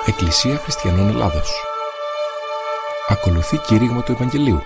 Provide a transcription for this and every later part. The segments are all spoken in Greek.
Εκκλησία Χριστιανών Ελλάδος. Ακολουθεί κήρυγμα του Ευαγγελίου.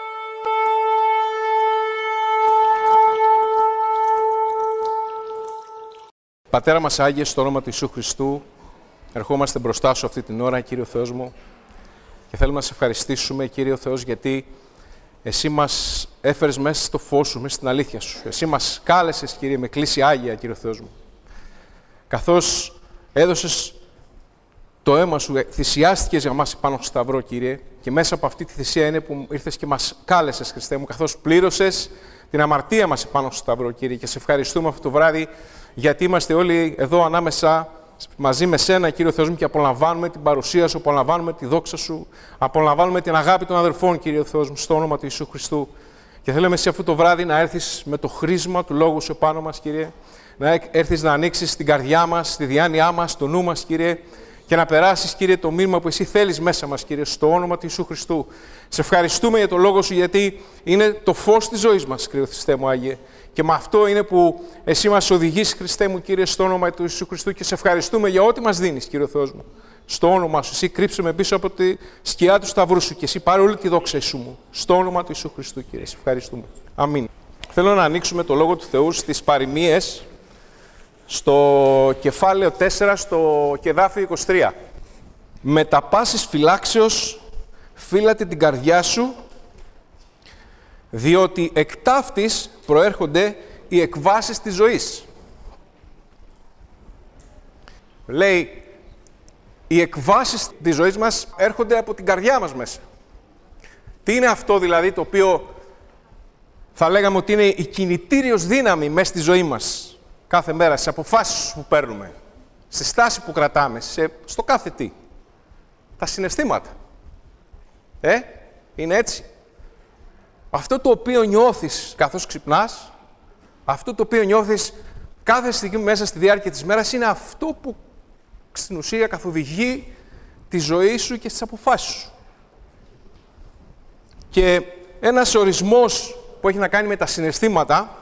Πατέρα μας Άγιε, στο όνομα του Ιησού Χριστού, ερχόμαστε μπροστά σου αυτή την ώρα, Κύριε Θεός μου, και θέλουμε να σε ευχαριστήσουμε, Κύριε Θεός, γιατί Εσύ μας έφερες μέσα στο φως σου, μέσα στην αλήθεια σου. Εσύ μας κάλεσες, Κύριε, με κλίση Άγια, Κύριε Θεός μου. Καθώς έδωσες το αίμα σου, θυσιάστηκες για μας πάνω στο σταυρό, Κύριε, και μέσα από αυτή τη θυσία είναι που ήρθες και μας κάλεσες, Χριστέ μου, καθώς πλήρωσες την αμαρτία μας πάνω στο σταυρό, Κύριε, και σε ευχαριστούμε αυτό το βράδυ, γιατί είμαστε όλοι εδώ ανάμεσα μαζί με σένα, Κύριο Θεός μου, και απολαμβάνουμε την παρουσία σου, απολαμβάνουμε τη δόξα σου, απολαμβάνουμε την αγάπη των αδερφών, Κύριο Θεός μου, στο όνομα του Ιησού Χριστού. Και θέλουμε σε αυτό το βράδυ να έρθεις με το χρήσμα του Λόγου σου επάνω μας, Κύριε, να έρθεις να ανοίξεις την καρδιά μας, τη διάνοιά μας, το νου μας, Κύριε, και να περάσεις, Κύριε, το μήνυμα που εσύ θέλεις μέσα μας, Κύριε, στο όνομα του Ιησού Χριστού. Σε ευχαριστούμε για το Λόγο σου, γιατί είναι το φως της ζωής μας, Κύριε Χριστέ μου, Άγιε. Και με αυτό είναι που εσύ μας οδηγείς, Χριστέ μου, Κύριε, στο όνομα του Ιησού Χριστού, και σε ευχαριστούμε για ό,τι μας δίνεις, Κύριε Θεός μου. Στο όνομα σου, εσύ κρύψε με πίσω από τη σκιά του σταυρού σου και εσύ πάρε όλη τη δόξα σου μου. Στο όνομα του Ιησού Χριστού, Κύριε, σε ευχαριστούμε. Αμήν. Θέλω να ανοίξουμε το Λόγο του Θεού στις παροιμίες, στο κεφάλαιο 4, στο κεδάφιο 23. Με τα πάσης φυλάξεως φύλατε την καρδιά σου, διότι εκ ταύτης προέρχονται οι εκβάσεις της ζωής. Λέει, οι εκβάσεις της ζωής μας έρχονται από την καρδιά μας μέσα. Τι είναι αυτό δηλαδή το οποίο θα λέγαμε ότι είναι η κινητήριος δύναμη μέσα στη ζωή μας κάθε μέρα, στις αποφάσεις που παίρνουμε, στη στάση που κρατάμε, στο κάθε τι. Τα συναισθήματα. Είναι έτσι. Αυτό το οποίο νιώθεις καθώς ξυπνάς, αυτό το οποίο νιώθεις κάθε στιγμή μέσα στη διάρκεια της μέρας, είναι αυτό που στην ουσία καθοδηγεί τη ζωή σου και τις αποφάσεις σου. Και ένας ορισμός που έχει να κάνει με τα συναισθήματα,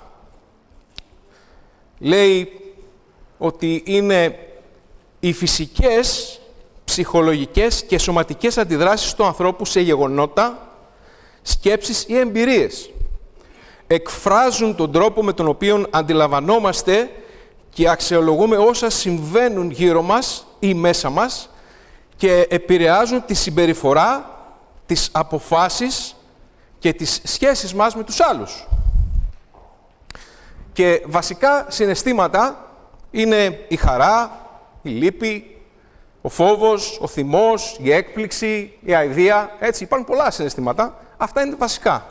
λέει ότι είναι οι φυσικές, ψυχολογικές και σωματικές αντιδράσεις του ανθρώπου σε γεγονότα, σκέψεις ή εμπειρίες. Εκφράζουν τον τρόπο με τον οποίο αντιλαμβανόμαστε και αξιολογούμε όσα συμβαίνουν γύρω μας ή μέσα μας και επηρεάζουν τη συμπεριφορά, τις αποφάσεις και τις σχέσεις μας με τους άλλους. Και βασικά συναισθήματα είναι η χαρά, η λύπη, ο φόβος, ο θυμός, η έκπληξη, η αηδία. Έτσι, υπάρχουν πολλά συναισθήματα. Αυτά είναι βασικά.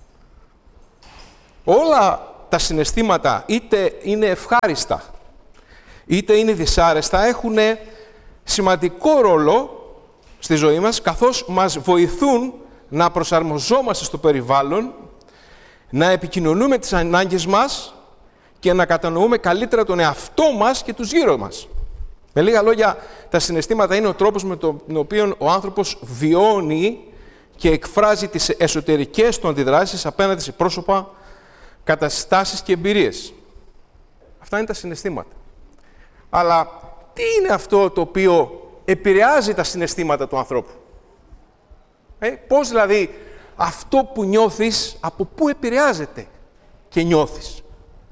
Όλα τα συναισθήματα, είτε είναι ευχάριστα, είτε είναι δυσάρεστα, έχουν σημαντικό ρόλο στη ζωή μας, καθώς μας βοηθούν να προσαρμοζόμαστε στο περιβάλλον, να επικοινωνούμε τις ανάγκες μας και να κατανοούμε καλύτερα τον εαυτό μας και τους γύρω μας. Με λίγα λόγια, τα συναισθήματα είναι ο τρόπος με τον οποίο ο άνθρωπος βιώνει και εκφράζει τις εσωτερικές του αντιδράσεις απέναντι σε πρόσωπα, καταστάσεις και εμπειρίες. Αυτά είναι τα συναισθήματα. Αλλά τι είναι αυτό το οποίο επηρεάζει τα συναισθήματα του ανθρώπου? Πώς δηλαδή αυτό που νιώθεις, από πού επηρεάζεται και νιώθεις?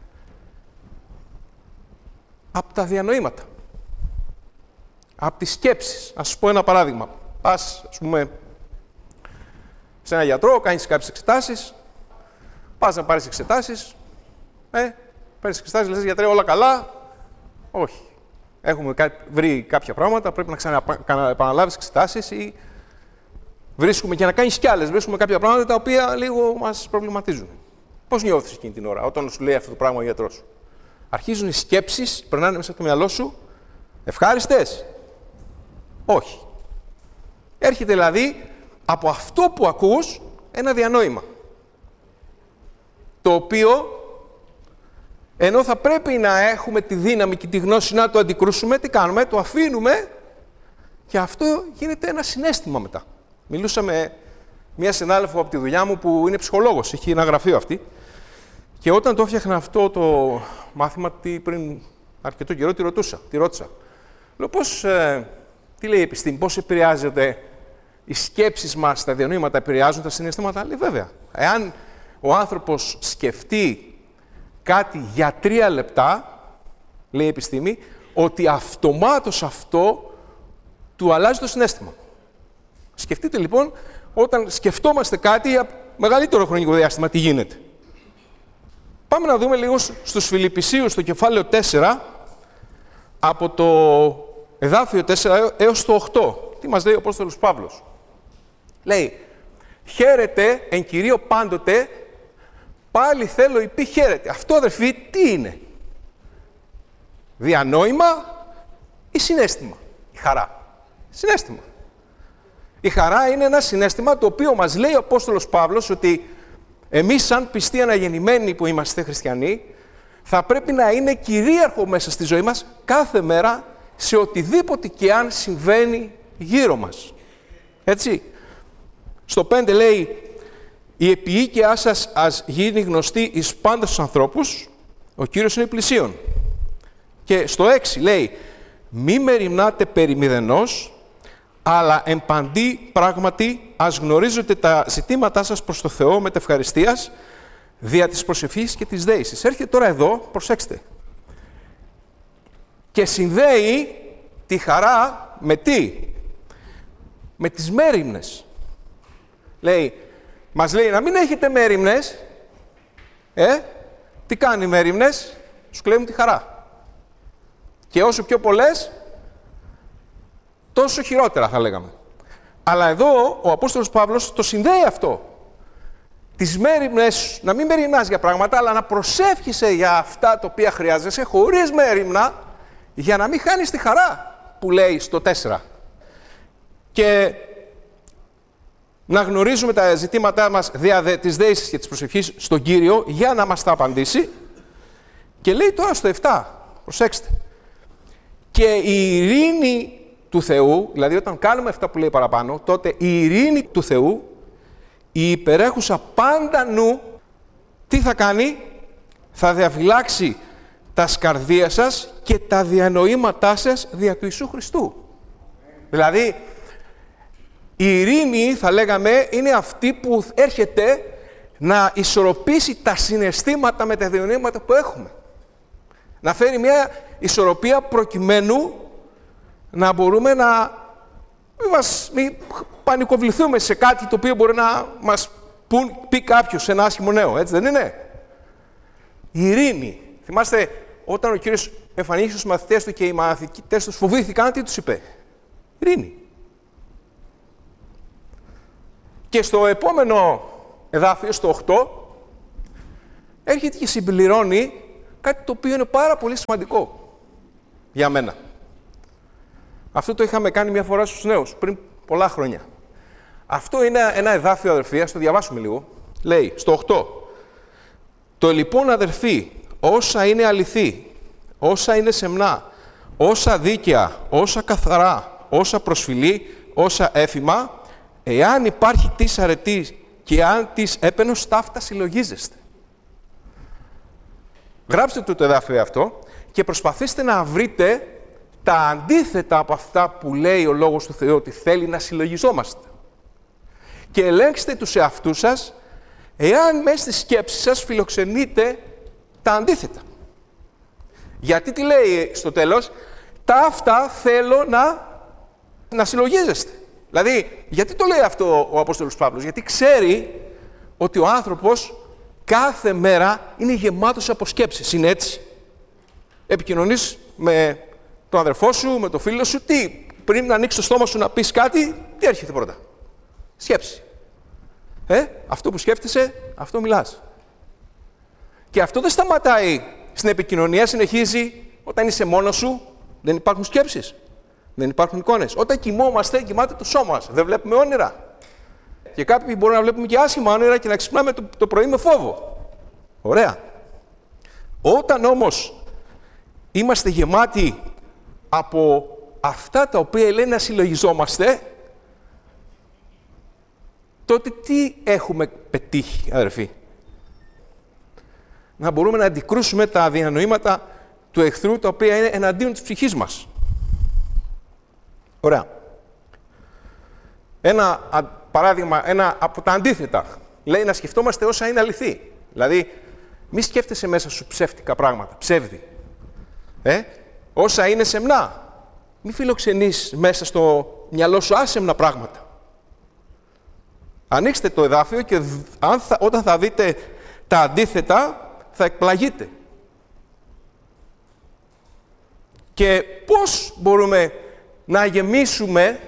Από τα διανοήματα. Από τις σκέψεις. Ας σου πω ένα παράδειγμα. Πας, ας πούμε, σε έναν γιατρό, κάνεις κάποιες εξετάσεις, πας να πάρεις εξετάσεις, παίρνεις εξετάσεις, λες, γιατρέ, όλα καλά? Όχι. Έχουμε βρει κάποια πράγματα, πρέπει να ξαναεπαναλάβεις εξετάσεις ή βρίσκουμε και να κάνεις κι άλλες. Βρίσκουμε κάποια πράγματα τα οποία λίγο μας προβληματίζουν. Πώς νιώθεις εκείνη την ώρα, όταν σου λέει αυτό το πράγμα ο γιατρός σου? Αρχίζουν οι σκέψεις, περνάνε μέσα από το μυαλό σου, ευχάριστες? Όχι. Έρχεται δηλαδή από αυτό που ακούς ένα διανόημα, το οποίο, ενώ θα πρέπει να έχουμε τη δύναμη και τη γνώση να το αντικρούσουμε, τι κάνουμε? Το αφήνουμε και αυτό γίνεται ένα συναίσθημα μετά. Μιλούσα με μία συνάδελφο από τη δουλειά μου που είναι ψυχολόγος, έχει ένα γραφείο αυτή, και όταν το έφτιαχνα αυτό το μάθημα πριν αρκετό καιρό, τη ρώτησα. Λέω, πώς Τι λέει η επιστήμη, πώς επηρεάζεται οι σκέψεις μας, τα διανοήματα επηρεάζουν τα συναισθήματα? Λέει βέβαια. Εάν ο άνθρωπος σκεφτεί κάτι για 3 λεπτά, λέει η επιστήμη, ότι αυτομάτως αυτό του αλλάζει το συναίσθημα. Σκεφτείτε λοιπόν, όταν σκεφτόμαστε κάτι για μεγαλύτερο χρονικό διάστημα, τι γίνεται. Πάμε να δούμε λίγο στους Φιλιππισίους, στο κεφάλαιο 4, από το εδάφιο 4 έως το 8. Τι μας λέει ο Απόστολος Παύλος? Λέει, χαίρετε εν Κυρίω πάντοτε, πάλι θέλω υπή χαίρετε. Αυτό, αδερφοί, τι είναι? Διανόημα ή συναίσθημα? Η χαρά. Συναίσθημα. Η χαρά είναι ένα συναίσθημα το οποίο μας λέει ο Απόστολος Παύλος ότι εμείς σαν πιστοί αναγεννημένοι που είμαστε χριστιανοί θα πρέπει να είναι κυρίαρχο μέσα στη ζωή μας κάθε μέρα σε οτιδήποτε και αν συμβαίνει γύρω μας. Έτσι. Στο 5 λέει «Η επιοίκειά σας ας γίνει γνωστή εις πάντα στους ανθρώπους, ο Κύριος είναι πλησίον». Και στο 6 λέει «Μη μεριμνάτε περί μηδενός, αλλά εν παντί πράγματι ας γνωρίζετε τα ζητήματά σας προς το Θεό με ευχαριστίας, δια της προσευχής και της δεήσης». Έρχεται τώρα εδώ, προσέξτε, και συνδέει τη χαρά με τι? Με τις μέριμνες. Μας λέει να μην έχετε μέριμνες. Τι κάνει οι μέριμνες? Σου κλέβουν τη χαρά. Και όσο πιο πολλές, τόσο χειρότερα θα λέγαμε. Αλλά εδώ ο Απόστολος Παύλος το συνδέει αυτό. Τις μέριμνες, να μην μεριμνάς για πράγματα, αλλά να προσεύχεσαι για αυτά τα οποία χρειάζεσαι, χωρίς μέριμνα, για να μην χάνεις τη χαρά, που λέει στο 4. Και να γνωρίζουμε τα ζητήματά μας δια της δεήσης και της προσευχής στον Κύριο, για να μας τα απαντήσει. Και λέει τώρα στο 7, προσέξτε, και η ειρήνη του Θεού, δηλαδή όταν κάνουμε αυτά που λέει παραπάνω, τότε η ειρήνη του Θεού, η υπερέχουσα πάντα νου, τι θα κάνει? Θα διαφυλάξει τα σκαρδία σας και τα διανοήματά σας δια του Ιησού Χριστού. Δηλαδή, η ειρήνη, θα λέγαμε, είναι αυτή που έρχεται να ισορροπήσει τα συναισθήματα με τα διανοήματα που έχουμε. Να φέρει μια ισορροπία προκειμένου να μπορούμε να μην πανικοβληθούμε σε κάτι το οποίο μπορεί να μας πει κάποιος ένα άσχημο νέο, έτσι δεν είναι? Η ειρήνη. Θυμάστε, όταν ο Κύριος εμφανίστηκε στους μαθητές του και οι μαθητές τους φοβήθηκαν, τι τους είπε? Ειρήνη. Και στο επόμενο εδάφιο, στο 8, έρχεται και συμπληρώνει κάτι το οποίο είναι πάρα πολύ σημαντικό για μένα. Αυτό το είχαμε κάνει μια φορά στους νέους, πριν πολλά χρόνια. Αυτό είναι ένα εδάφιο, αδερφοί, ας το διαβάσουμε λίγο. Λέει, στο 8, «Το λοιπόν, αδερφοί, όσα είναι αληθή, όσα είναι σεμνά, όσα δίκαια, όσα καθαρά, όσα προσφυλή, όσα έφημα, εάν υπάρχει της αρετής και αν της έπαινος, ταύτα συλλογίζεστε». Γράψτε το εδάφιο αυτό και προσπαθήστε να βρείτε τα αντίθετα από αυτά που λέει ο Λόγος του Θεού ότι θέλει να συλλογιζόμαστε. Και ελέγξτε τους εαυτούς σας, εάν μέσα στη σκέψη σας φιλοξενείτε τα αντίθετα. Γιατί τι λέει στο τέλος? Ταύτα θέλω να συλλογίζεστε. Δηλαδή, γιατί το λέει αυτό ο Απόστολος Παύλος? Γιατί ξέρει ότι ο άνθρωπος κάθε μέρα είναι γεμάτος από σκέψεις. Είναι έτσι. Επικοινωνείς με τον αδερφό σου, με τον φίλο σου, τι? Πριν να ανοίξεις το στόμα σου να πεις κάτι, τι έρχεται πρώτα? Σκέψη. Αυτό που σκέφτεσαι, αυτό μιλάς. Και αυτό δεν σταματάει στην επικοινωνία, συνεχίζει όταν είσαι μόνος σου, δεν υπάρχουν σκέψεις, δεν υπάρχουν εικόνες. Όταν κοιμόμαστε, κοιμάται το σώμα μας, δεν βλέπουμε όνειρα. Και κάποιοι μπορούν να βλέπουμε και άσχημα όνειρα και να ξυπνάμε το πρωί με φόβο. Ωραία. Όταν όμως είμαστε γεμάτοι από αυτά τα οποία λέει να συλλογιζόμαστε, τότε τι έχουμε πετύχει, αδερφοί? Να μπορούμε να αντικρούσουμε τα διανοήματα του εχθρού, τα οποία είναι εναντίον της ψυχής μας. Ωραία. Ένα παράδειγμα, ένα από τα αντίθετα. Λέει να σκεφτόμαστε όσα είναι αληθή. Δηλαδή, μη σκέφτεσαι μέσα σου ψεύτικα πράγματα, ψεύδι. Όσα είναι σεμνά. Μη φιλοξενείς μέσα στο μυαλό σου άσεμνα πράγματα. Ανοίξτε το εδάφιο και όταν θα δείτε τα αντίθετα, θα εκπλαγείτε. Και πώς μπορούμε να γεμίσουμε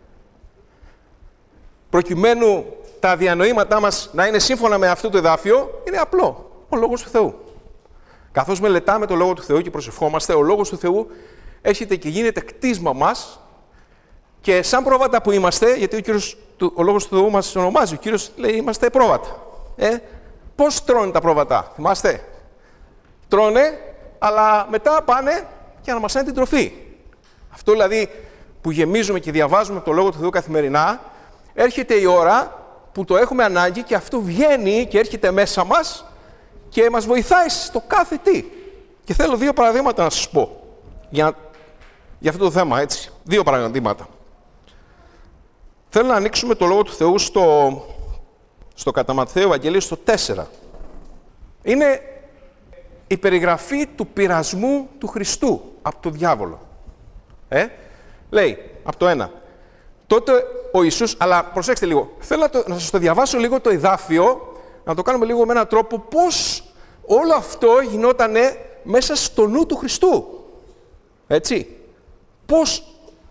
προκειμένου τα διανοήματά μας να είναι σύμφωνα με αυτό το εδάφιο, είναι απλό. Ο Λόγος του Θεού. Καθώς μελετάμε το Λόγο του Θεού και προσευχόμαστε, ο Λόγος του Θεού έρχεται και γίνεται κτίσμα μας και σαν πρόβατα που είμαστε, γιατί ο Λόγος του Θεού μας ονομάζει, ο Κύριος λέει είμαστε πρόβατα. Πώς τρώνε τα πρόβατα, θυμάστε? Τρώνε, αλλά μετά πάνε και αναμασάνε την τροφή. Αυτό δηλαδή που γεμίζουμε και διαβάζουμε το Λόγο του Θεού καθημερινά, έρχεται η ώρα που το έχουμε ανάγκη και αυτό βγαίνει και έρχεται μέσα μας και μας βοηθάει στο κάθε τι. Και θέλω 2 παραδείγματα να σας πω για αυτό το θέμα, έτσι. 2 παραδείγματα. Θέλω να ανοίξουμε το Λόγο του Θεού στο κατά Ματθαίου Ευαγγελίο στο 4. Είναι η περιγραφή του πειρασμού του Χριστού από τον διάβολο. Λέει, από το 1. Τότε ο Ιησούς, αλλά προσέξτε λίγο, θέλω να σας το διαβάσω λίγο το εδάφιο, να το κάνουμε λίγο με έναν τρόπο, πώς όλο αυτό γινότανε μέσα στο νου του Χριστού. Έτσι. Πώς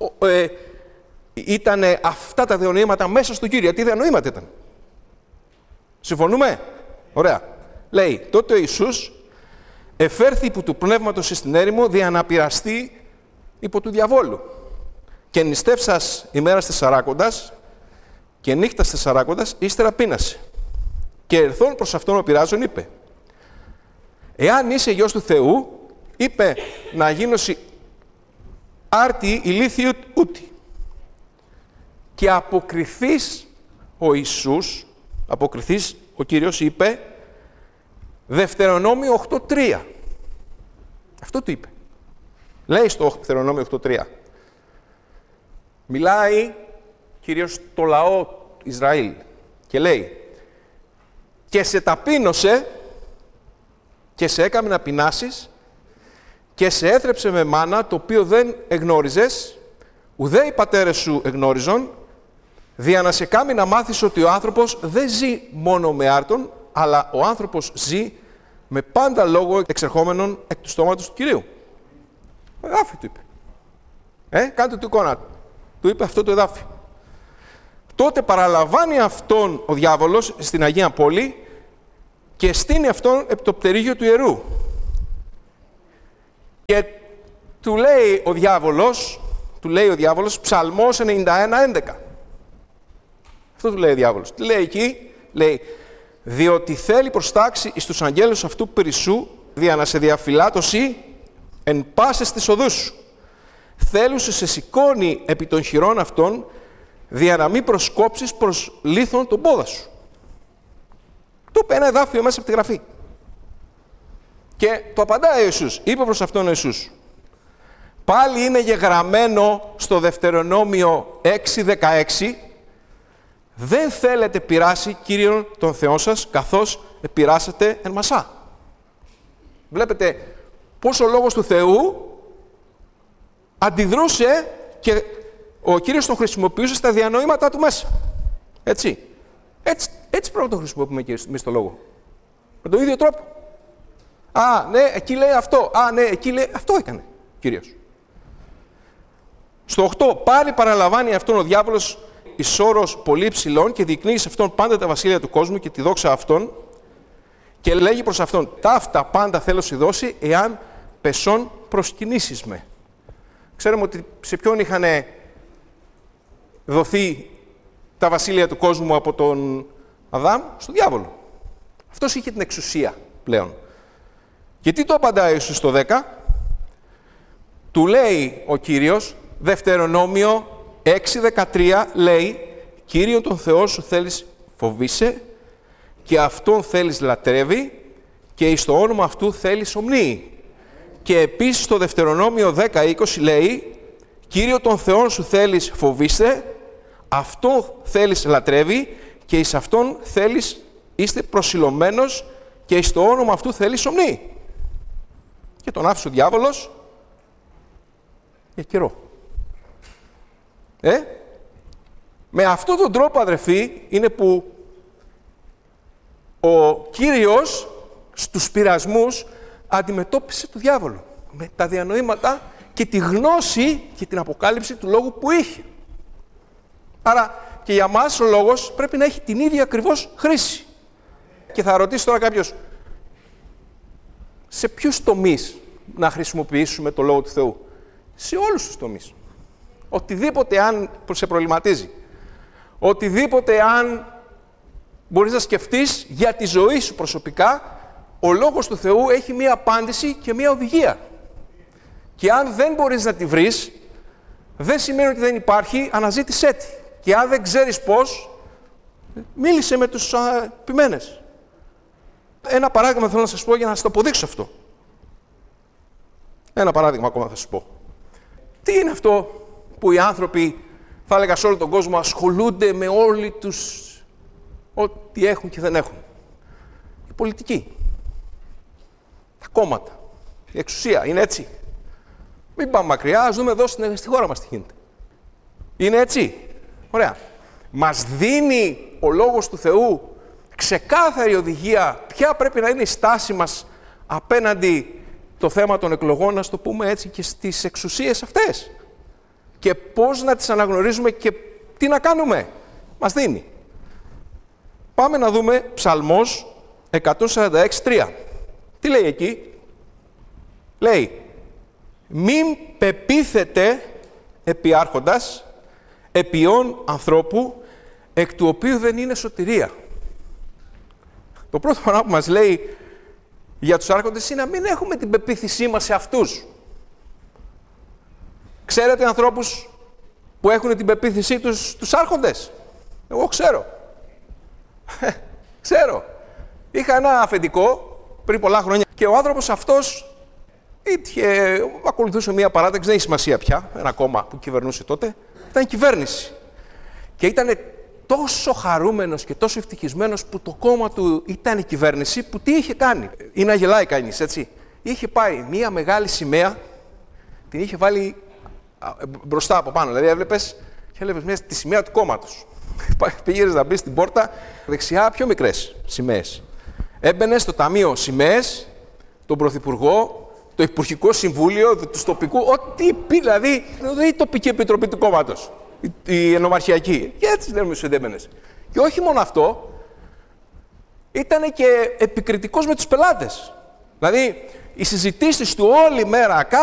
ήτανε αυτά τα διανοήματα μέσα στον Κύριο. Τι διανοήματα ήταν? Συμφωνούμε? Ωραία. Λέει, τότε ο Ιησούς εφέρθη υπό του πνεύματος εις την έρημο δια να πειραστεί υπό του διαβόλου. Και νηστεύσας ημέρας τεσσαράκοντας και νύχτας τεσσαράκοντας, ύστερα πείνασε. Και ερθών προς αυτόν ο πειράζων είπε, εάν είσαι Υιός του Θεού, είπε να γίνωσι άρτη ηλίθιου ούτη. Και αποκριθείς ο Ιησούς, αποκριθείς ο Κύριος είπε, Δευτερονόμιο 8.3. Αυτό του είπε. Λέει στο Δευτερονόμιο 8.3. Μιλάει κυρίως το λαό Ισραήλ και λέει και σε ταπείνωσε και σε έκαμε να πεινάσεις και σε έθρεψε με μάνα το οποίο δεν εγνώριζες, ουδέ οι πατέρες σου εγνώριζον, δια να σε κάνει να μάθεις ότι ο άνθρωπος δεν ζει μόνο με άρτον, αλλά ο άνθρωπος ζει με πάντα λόγο εξερχόμενον εκ του στόματος του Κυρίου. Εδάφιο του είπε. Κάντε του εικόνα. Του είπε αυτό το εδάφιο. Τότε παραλαμβάνει αυτόν ο διάβολος στην Αγία Πόλη και στείνει αυτόν επί το πτερίγιο του ιερού. Και του λέει ο διάβολος, Ψαλμός 91:11. Αυτό του λέει ο διάβολος. Τι λέει εκεί? Λέει, διότι θέλει προστάξει εις τους αγγέλους αυτού περισσού, δια να σε διαφυλάτωση εν πάσες της οδούς σου. Θέλουσι σε σηκώνει επί των χειρών αυτών, δια να μην προσκόψεις προς λίθον τον πόδα σου. Του είπε ένα εδάφιο μέσα από τη Γραφή. Και το απαντάει ο Ιησούς. Είπε προς αυτόν ο Ιησούς. Πάλι είναι γεγραμμένο στο Δευτερονόμιο 6:16, δεν θέλετε πειράσει Κύριον τον Θεό σας, καθώς πειράσετε εν μασά. Βλέπετε πώς ο Λόγος του Θεού αντιδρούσε και ο Κύριος τον χρησιμοποιούσε στα διανοήματά του μέσα. Έτσι πρέπει να τον χρησιμοποιούμε και εμείς το Λόγο. Με τον ίδιο τρόπο. Α, ναι, εκεί λέει αυτό. Α, ναι, εκεί λέει... Αυτό έκανε ο Κύριος. Στο 8, πάλι παραλαμβάνει αυτόν ο διάβολος εις όρος πολύ ψηλών και δεικνύει σε αυτόν πάντα τα βασίλεια του κόσμου και τη δόξα αυτών και λέγει προς αυτόν, ταύτα πάντα θέλω σου δώσει εάν πεσόν προσκυνήσεις με. Ξέρουμε ότι σε ποιον είχαν δοθεί τα βασίλεια του κόσμου από τον Αδάμ? Στον διάβολο. Αυτός είχε την εξουσία πλέον. Και τι το απαντάει Ιησούς στο 10? Του λέει ο Κύριος, Δευτερονόμιο 6:13 λέει, Κύριον τον Θεό σου θέλεις φοβείσαι και Αυτόν θέλεις λατρεύει και εις το όνομα Αυτού θέλεις ομνύει. Και επίσης στο Δευτερονόμιο 10:20 λέει, Κύριο τον Θεόν σου θέλεις φοβήστε, Αυτόν θέλεις λατρεύει και εις Αυτόν θέλεις είστε προσιλωμένος και εις το όνομα Αυτού θέλεις ομνή. Και τον άφησε ο διάβολος για καιρό. Με αυτόν τον τρόπο, αδερφοί, είναι που ο Κύριος στους πειρασμούς αντιμετώπισε τον διάβολο με τα διανοήματα και τη γνώση και την αποκάλυψη του λόγου που είχε. Άρα και για μας ο λόγος πρέπει να έχει την ίδια ακριβώς χρήση. Και θα ρωτήσει τώρα κάποιος, σε ποιους τομείς να χρησιμοποιήσουμε το Λόγο του Θεού? Σε όλους τους τομείς. Οτιδήποτε αν σε προβληματίζει, οτιδήποτε αν μπορείς να σκεφτείς για τη ζωή σου προσωπικά, ο Λόγος του Θεού έχει μία απάντηση και μία οδηγία. Και αν δεν μπορείς να τη βρεις, δεν σημαίνει ότι δεν υπάρχει, αναζήτησέ τη. Και αν δεν ξέρεις πώς, μίλησε με τους επιμένες. Ένα παράδειγμα θέλω να σας πω για να σας το αποδείξω αυτό. Ένα παράδειγμα ακόμα θα σας πω. Τι είναι αυτό που οι άνθρωποι, θα έλεγα σε όλο τον κόσμο, ασχολούνται με όλοι τους ό,τι έχουν και δεν έχουν? Η πολιτική. Τα κόμματα. Η εξουσία. Είναι έτσι? Μην πάμε μακριά, ας δούμε εδώ στη χώρα μας τι γίνεται. Είναι έτσι? Ωραία. Μας δίνει ο Λόγος του Θεού ξεκάθαρη οδηγία ποια πρέπει να είναι η στάση μας απέναντι το θέμα των εκλογών, να το πούμε έτσι, και στις εξουσίες αυτές. Και πώς να τις αναγνωρίζουμε και τι να κάνουμε. Μας δίνει. Πάμε να δούμε Ψαλμός 146:3. Τι λέει εκεί? Λέει, μην πεπίθετε επί άρχοντας, επιών ανθρώπου, εκ του οποίου δεν είναι σωτηρία. Το πρώτο πράγμα που μας λέει για τους άρχοντες είναι να μην έχουμε την πεποίθησή μας σε αυτούς. Ξέρετε ανθρώπους που έχουν την πεποίθησή τους στους άρχοντες? Εγώ ξέρω. Ξέρω. Είχα ένα αφεντικό πριν πολλά χρόνια και ο άνθρωπος αυτός ακολουθούσε μία παράταξη, δεν έχει σημασία πια, ένα κόμμα που κυβερνούσε τότε, ήταν η κυβέρνηση. Και ήταν τόσο χαρούμενος και τόσο ευτυχισμένος που το κόμμα του ήταν η κυβέρνηση, που τι είχε κάνει? Είναι να γελάει κανείς, έτσι. Είχε πάει μία μεγάλη σημαία, την είχε βάλει μπροστά από πάνω. Δηλαδή έβλεπες τη σημαία του κόμματος. Πήγες να μπει στην πόρτα, δεξιά πιο μικρές σημαίες. Έμπαινε στο ταμείο σημαίες, τον πρωθυπουργό, το Υπουργικό Συμβούλιο, του τοπικού, ό,τι πει, δηλαδή η τοπική επιτροπή του κόμματος, η ενομαρχιακή. Και έτσι δεν σου έμπαινες. Και όχι μόνο αυτό, ήταν και επικριτικός με τους πελάτες. Δηλαδή, οι συζητήσεις του όλη μέρα,